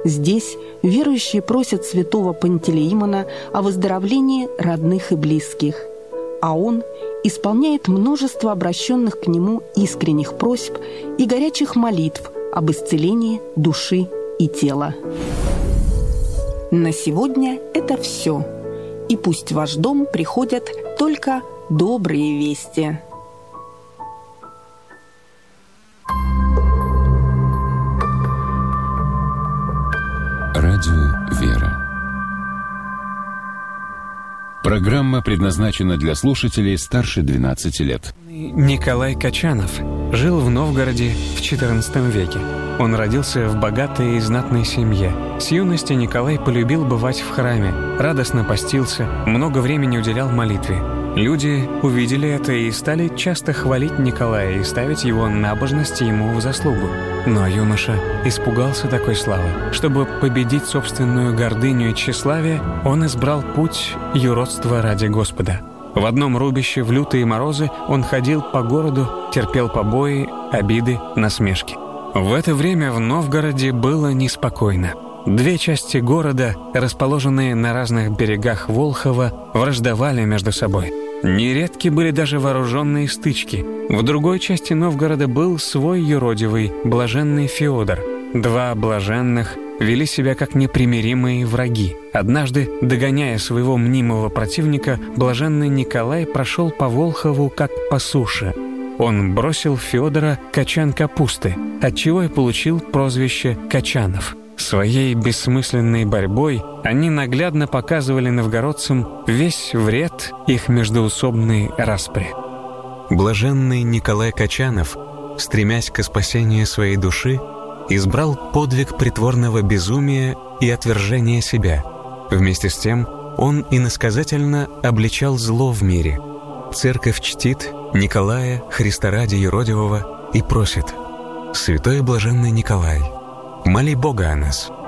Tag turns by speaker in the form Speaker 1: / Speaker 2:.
Speaker 1: Здесь верующие просят святого Пантелеимона о выздоровлении родных и близких, а он исполняет множество обращенных к нему искренних просьб и горячих молитв об исцелении души и тела. На сегодня это все. И пусть в ваш дом приходят только добрые вести.
Speaker 2: Радио «Вера». Программа предназначена для слушателей старше 12 лет.
Speaker 3: Николай Качанов жил в Новгороде в XIV веке. Он родился в богатой и знатной семье. С юности Николай полюбил бывать в храме, радостно постился, много времени уделял молитве. Люди увидели это и стали часто хвалить Николая и ставить его набожность ему в заслугу. Но юноша испугался такой славы. Чтобы победить собственную гордыню и тщеславие, он избрал путь юродства ради Господа. В одном рубище в лютые морозы он ходил по городу, терпел побои, обиды, насмешки. В это время в Новгороде было неспокойно. Две части города, расположенные на разных берегах Волхова, враждовали между собой. Нередки были даже вооруженные стычки. В другой части Новгорода был свой юродивый, блаженный Феодор. Два блаженных вели себя как непримиримые враги. Однажды, догоняя своего мнимого противника, блаженный Николай прошел по Волхову как по суше. Он бросил Феодора качан капусты, отчего и получил прозвище Качанов. Своей бессмысленной борьбой они наглядно показывали новгородцам весь вред их междоусобной распри. Блаженный Николай Качанов, стремясь к спасению своей души, избрал подвиг притворного безумия и отвержения себя. Вместе с тем он иносказательно обличал зло в мире. Церковь чтит Николая, Христа ради юродивого, и просит: «Святой и блаженный Николай, моли Бога о нас».